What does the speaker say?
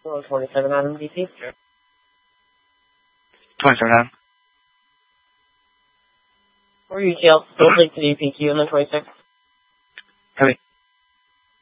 Hello, 27 Adam DC. 27 Adam. Or UTL, don't leak to DPQ on the 26th. Heavy.